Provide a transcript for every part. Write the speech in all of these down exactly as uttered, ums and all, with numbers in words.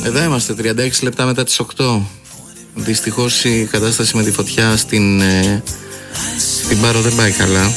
Εδώ είμαστε, τριάντα έξι λεπτά μετά τις οκτώ. Δυστυχώς η κατάσταση με τη φωτιά στην, ε, στην Πάρο δεν πάει καλά.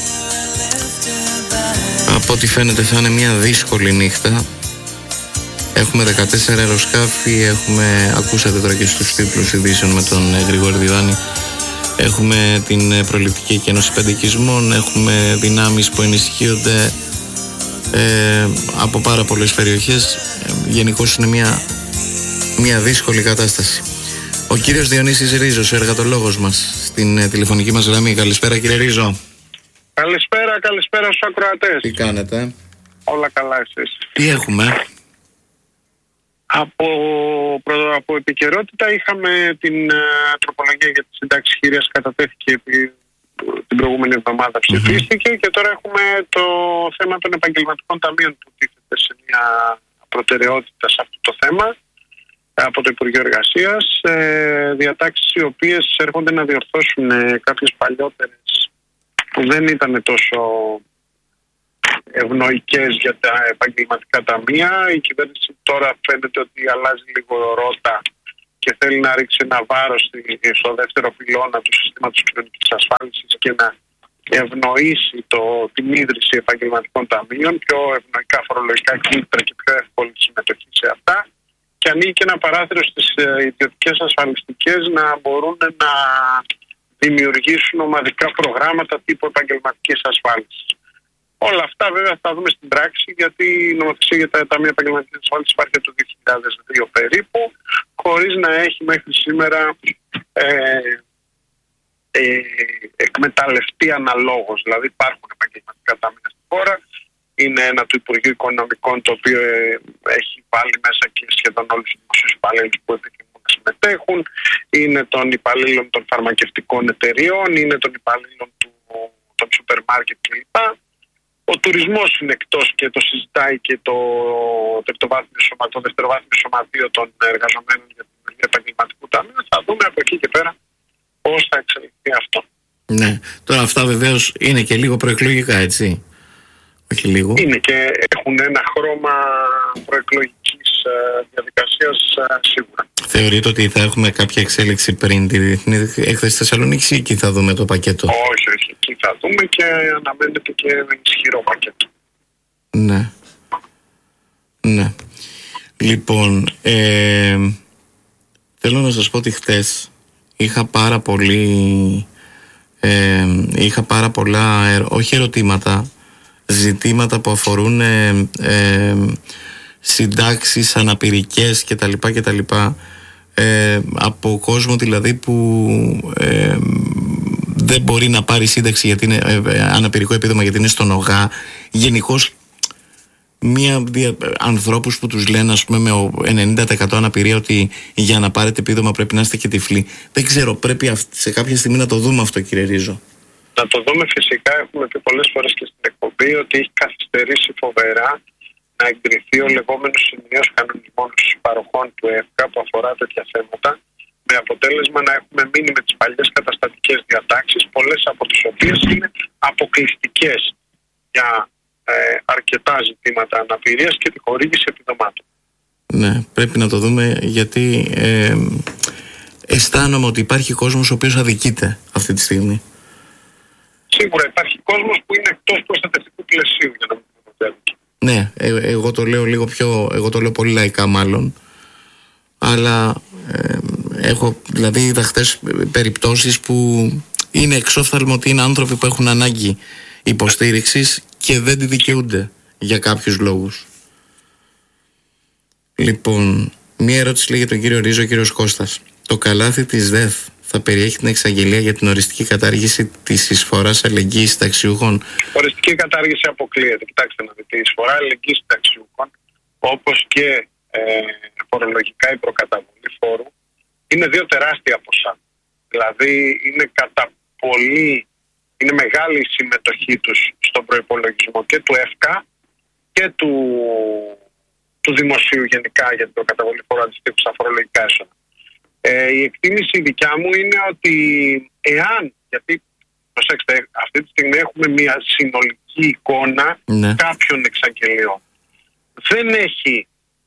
Από ό,τι φαίνεται θα είναι μια δύσκολη νύχτα. Έχουμε δεκατέσσερα αεροσκάφη, έχουμε, ακούσατε τώρα και στους τίτλους ειδήσεων με τον ε, Γρηγόρη Διδάνη, έχουμε την ε, προληπτική εκένωση πεντηκισμών, έχουμε δυνάμεις που ενισχύονται ε, από πάρα πολλές περιοχές. Ε, γενικώς είναι μια, μια δύσκολη κατάσταση. Ο κύριος Διονύσης Ρίζος, ο εργατολόγος μας, στην ε, τηλεφωνική μας γραμμή. Καλησπέρα κύριε Ρίζο. Καλησπέρα, καλησπέρα στους ακροατές. Τι κάνετε? Όλα καλά εσείς? Τι έχουμε? Από, από επικαιρότητα είχαμε την uh, τροπολογία για τη συντάξη χειρίας, κατατέθηκε επί, την προηγούμενη εβδομάδα, ψηφίστηκε, mm-hmm. και τώρα έχουμε το θέμα των επαγγελματικών ταμείων που τίθεται σε μια προτεραιότητα σε αυτό το θέμα από το Υπουργείο Εργασίας, ε, διατάξεις οι οποίες έρχονται να διορθώσουν ε, κάποιες παλιότερες που δεν ήταν τόσο ευνοϊκές για τα επαγγελματικά ταμεία. Η κυβέρνηση τώρα φαίνεται ότι αλλάζει λίγο ρότα και θέλει να ρίξει ένα βάρος στο δεύτερο πυλώνα του συστήματος κοινωνικής ασφάλισης και να ευνοήσει το, την ίδρυση επαγγελματικών ταμείων, πιο ευνοϊκά φορολογικά κίνητρα και πιο εύκολη συμμετοχή σε αυτά, και ανοίγει και ένα παράθυρο στις ιδιωτικές ασφαλιστικές να μπορούν να δημιουργήσουν ομαδικά προγράμματα τύπου επαγγελματικής ασφάλισης. Όλα αυτά βέβαια θα δούμε στην πράξη, γιατί η νομοθεσία για τα ταμεία επαγγελματικής ασφάλισης υπάρχει από το δύο χιλιάδες δύο περίπου, χωρίς να έχει μέχρι σήμερα ε, ε, εκμεταλλευτεί αναλόγως. Δηλαδή υπάρχουν επαγγελματικά ταμεία στην χώρα, είναι ένα του Υπουργείου Οικονομικών, το οποίο ε, έχει βάλει μέσα και σχεδόν όλους τους δημοσίους υπαλλήλους που επιθυμούν να συμμετέχουν, είναι των υπαλλήλων των φαρμακευτικών εταιριών, είναι των υπαλλήλων του, των σούπερ μάρκετ κλπ. Ο τουρισμός είναι εκτός και το συζητάει και το, το δευτεροβάθμιο σωματείο των εργαζομένων για την δημιουργία επαγγελματικού ταμείου. Θα δούμε από εκεί και πέρα πώς θα εξελιχθεί αυτό. Ναι, τώρα αυτά βεβαίως είναι και λίγο προεκλογικά, έτσι? Όχι λίγο. Είναι και έχουν ένα χρώμα προεκλογικής uh, διαδικασίας uh, σίγουρα. Θεωρείτε ότι θα έχουμε κάποια εξέλιξη πριν τη Διεθνή Έκθεση Θεσσαλονίκης ή εκεί θα δούμε το πακέτο? Όχι, όχι. Εκεί θα δούμε και αναμένεται και ένα ισχυρό πακέτο. Ναι. Ναι. Λοιπόν, ε, θέλω να σας πω ότι χτες είχα πάρα πολύ ε, είχα πάρα πολλά, όχι ερωτήματα, ζητήματα που αφορούν ε, ε, συντάξεις αναπηρικές κτλ. κτλ. Ε, από κόσμο δηλαδή που ε, δεν μπορεί να πάρει σύνταξη γιατί είναι ε, αναπηρικό επίδομα, γιατί είναι στον ΟΓΑ. Γενικώς μία δια, ανθρώπους που τους λένε, ας πούμε, με ενενήντα τοις εκατό αναπηρία ότι για να πάρετε επίδομα πρέπει να είστε και τυφλοί. Δεν ξέρω, πρέπει σε κάποια στιγμή να το δούμε αυτό, κύριε Ρίζο. Να το δούμε φυσικά. Έχουμε πει πολλές φορές και στην εκπομπή ότι έχει καθυστερήσει φοβερά να εγκριθεί ο λεγόμενος ενιαίος κανονισμός παροχών του ΕΦΚΑ που αφορά τέτοια θέματα, με αποτέλεσμα να έχουμε μείνει με τις παλιές καταστατικές διατάξεις, πολλές από τις οποίες είναι αποκλειστικές για ε, αρκετά ζητήματα αναπηρίας και τη χορήγηση επιδομάτων. Ναι, πρέπει να το δούμε, γιατί ε, αισθάνομαι ότι υπάρχει κόσμος ο οποίος αδικείται αυτή τη στιγμή. Σίγουρα υπάρχει κόσμος που είναι εκτός προστατευτικού πλαισίου, για να μην πούμε ότι. Ναι, ε, εγώ το λέω λίγο πιο, εγώ το λέω πολύ λαϊκά μάλλον, αλλά ε, έχω δηλαδή είδα χτες περιπτώσεις που είναι εξόφθαλμο ότι είναι άνθρωποι που έχουν ανάγκη υποστήριξης και δεν τη δικαιούνται για κάποιους λόγους. Λοιπόν, μία ερώτηση λέει για τον κύριο Ρίζο, ο κύριος Κώστας. Το καλάθι της ΔΕΘ θα περιέχει την εξαγγελία για την οριστική κατάργηση της εισφοράς αλληλεγγύης συνταξιούχων? Οριστική κατάργηση αποκλείεται. Κοιτάξτε να δείτε, η εισφορά αλληλεγγύης συνταξιούχων, όπως και ε, φορολογικά η προκαταβολή φόρου, είναι δύο τεράστια ποσά. Δηλαδή είναι κατά πολύ, είναι μεγάλη η συμμετοχή τους στον προϋπολογισμό και του ΕΦΚΑ και του, του δημοσίου γενικά για την προκαταβολή φόρου αντιστοίχου στα φορολογικά έσοδα. Ε, η εκτίμηση δικιά μου είναι ότι εάν, γιατί προσέξτε, αυτή τη στιγμή έχουμε μια συνολική εικόνα, ναι, κάποιων εξαγγελιών. Δεν έχει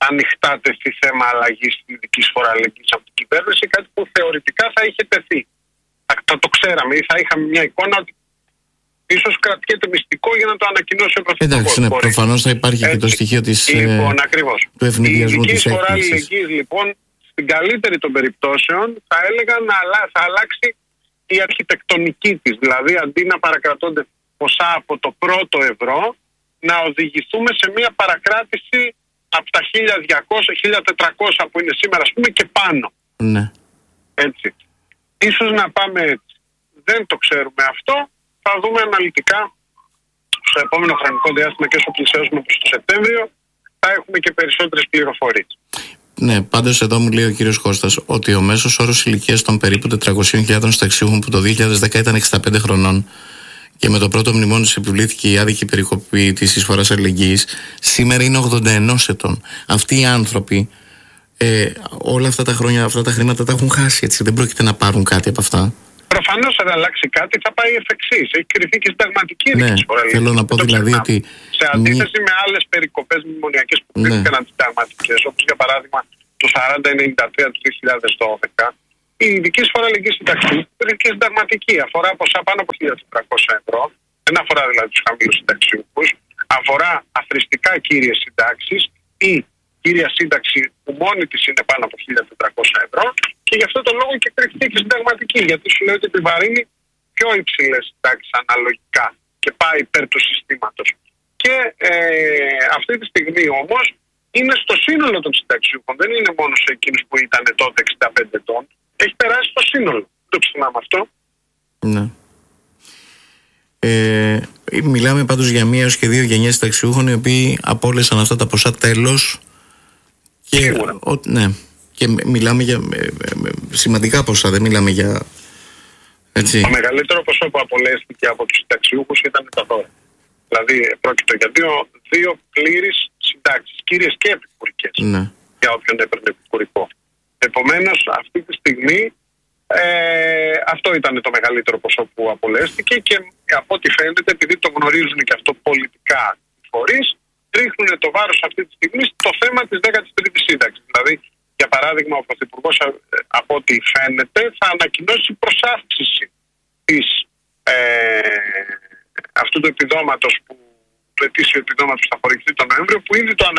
ανοιχτά τεθεί θέμα αλλαγής της ειδικής φοροαλλαγής από την κυβέρνηση, κάτι που θεωρητικά θα είχε τεθεί. Θα, θα το ξέραμε ή θα είχαμε μια εικόνα ότι ίσως κρατιέται μυστικό για να το ανακοινώσει ο Πρωθυπουργός. Εντάξει, ναι, προφανώς θα υπάρχει Έτσι. και το στοιχείο της, λοιπόν, ε, του ευνηδιασμού της έκπληξης. Η ειδική φοροαλλαγής, λοιπόν, στην καλύτερη των περιπτώσεων, θα έλεγα να αλλα, θα αλλάξει η αρχιτεκτονική της. Δηλαδή, αντί να παρακρατώνται ποσά από το πρώτο ευρώ, να οδηγηθούμε σε μια παρακράτηση από τα χίλια διακόσια με χίλια τετρακόσια που είναι σήμερα, ας πούμε, και πάνω. Ναι. Έτσι. Ίσως να πάμε έτσι. Δεν το ξέρουμε αυτό. Θα δούμε αναλυτικά στο επόμενο χρονικό διάστημα και όσο πλησιάζουμε προς το Σεπτέμβριο, θα έχουμε και περισσότερες πληροφορίες. Ναι, πάντως εδώ μου λέει ο κύριος Κώστας ότι ο μέσος όρος ηλικίας των περίπου τετρακοσίων χιλιάδων συνταξιούχων που το δύο χιλιάδες δέκα ήταν εξήντα πέντε χρονών και με το πρώτο μνημόνιο επιβλήθηκε η άδικη περικοπή της εισφοράς αλληλεγγύης, σήμερα είναι ογδόντα ένα ετών. Αυτοί οι άνθρωποι ε, όλα αυτά τα χρόνια, αυτά τα χρήματα τα έχουν χάσει, έτσι. Δεν πρόκειται να πάρουν κάτι από αυτά. Προφανώς αν αλλάξει κάτι θα πάει εφ' εξής. Έχει κρυφθεί και συνταγματική ναι, θέλω να πω δηλαδή ότι σε αντίθεση μη... με άλλες περικοπές μνημονιακές που κρίθηκαν ναι. αντισυνταγματικές, όπως για παράδειγμα το σαράντα ενενήντα τρία του δύο χιλιάδες δώδεκα, η ειδική εισφορά αλληλεγγύης συνταξιούχων κρίθηκε συνταγματική. Αφορά ποσά πάνω από χίλια τετρακόσια ευρώ, δεν αφορά δηλαδή τους χαμηλούς συνταξιούχους, αφορά αθρηστικά κύριες συντάξεις ή κύρια σύνταξη που μόνη της είναι πάνω από χίλια τετρακόσια ευρώ και γι' αυτό το λόγο και κριθεί και συνταγματική, γιατί σου λέει ότι επιβαρύνει πιο υψηλές συντάξεις αναλογικά και πάει υπέρ του συστήματος. Και ε, αυτή τη στιγμή όμως είναι στο σύνολο των συνταξιούχων, δεν είναι μόνο σε εκείνους που ήταν τότε εξήντα πέντε ετών, έχει περάσει στο σύνολο. Δεν το ξεχνάμε αυτό. Ναι. Ε, μιλάμε πάντως για μία έως και δύο γενιές συνταξιούχων οι οποίοι απόλυσαν αυτά τα ποσά τέλος. Και, ο, ναι, και μιλάμε για ε, ε, σημαντικά ποσά, δεν μιλάμε για... Έτσι. Το μεγαλύτερο ποσό που απολέστηκε από τους συνταξιούχους ήταν τα δώρα. Δηλαδή πρόκειται για δύο, δύο πλήρεις συντάξεις, κύριες και επικουρικές, ναι. για όποιον έπαιρνε επικουρικό. Επομένως αυτή τη στιγμή ε, αυτό ήταν το μεγαλύτερο ποσό που απολέστηκε και από ό,τι φαίνεται, επειδή το γνωρίζουν και αυτό πολιτικά οι φορείς, ρίχνουν το βάρος αυτή τη στιγμή στο θέμα της δέκατης τρίτης σύνταξης. Δηλαδή, για παράδειγμα, ο Πρωθυπουργός, από ό,τι φαίνεται, θα ανακοινώσει προσάυξηση της, ε, αυτού του επιδόματος, που, του ετήσιου επιδόματος που θα χορηγηθεί τον Νοέμβριο, που ήδη το